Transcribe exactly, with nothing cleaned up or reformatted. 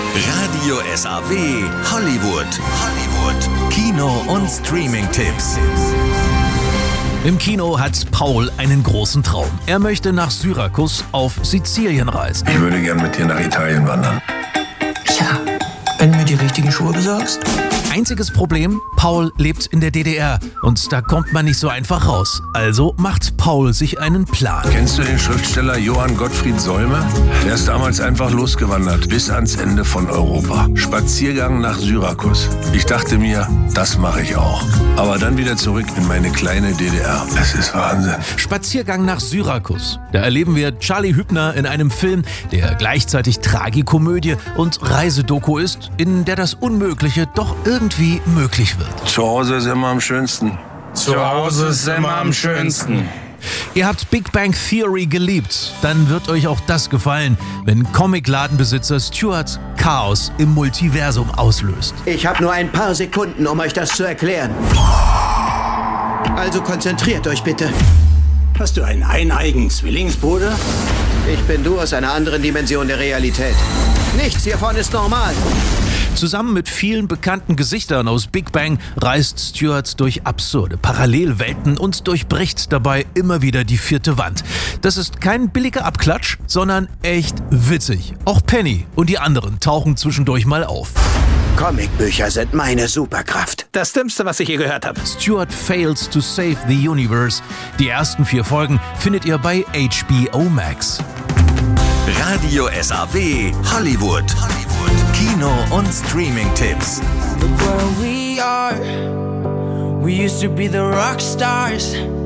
Radio S A W Hollywood. Hollywood. Kino- und Streaming-Tipps. Im Kino hat Paul einen großen Traum. Er möchte nach Syrakus auf Sizilien reisen. Ich würde gern mit dir nach Italien wandern. Ja, wenn du mir die richtigen Schuhe besorgst. Einziges Problem, Paul lebt in der D D R und da kommt man nicht so einfach raus. Also macht Paul sich einen Plan. Kennst du den Schriftsteller Johann Gottfried Solme? Der ist damals einfach losgewandert, bis ans Ende von Europa. Spaziergang nach Syrakus. Ich dachte mir, das mache ich auch. Aber dann wieder zurück in meine kleine D D R. Es ist Wahnsinn. Spaziergang nach Syrakus. Da erleben wir Charlie Hübner in einem Film, der gleichzeitig Tragikomödie und Reisedoku ist, in der das Unmögliche doch irgendwie möglich wird. Zu Hause ist immer am schönsten. Zu Hause ist immer am schönsten. Ihr habt Big Bang Theory geliebt, dann wird euch auch das gefallen, wenn Comicladenbesitzer Stuart Chaos im Multiversum auslöst. Ich habe nur ein paar Sekunden, um euch das zu erklären. Also konzentriert euch bitte. Hast du einen eineigen Zwillingsbruder? Ich bin du aus einer anderen Dimension der Realität. Nichts hiervon ist normal. Zusammen mit vielen bekannten Gesichtern aus Big Bang reist Stuart durch absurde Parallelwelten und durchbricht dabei immer wieder die vierte Wand. Das ist kein billiger Abklatsch, sondern echt witzig. Auch Penny und die anderen tauchen zwischendurch mal auf. Comicbücher sind meine Superkraft. Das Dümmste, was ich je gehört habe. Stuart Fails to Save the Universe. Die ersten vier Folgen findet ihr bei H B O Max. Radio S A W Hollywood. Hollywood. Kino- und Streaming-Tipps. Look where we are. We used to be the rock stars.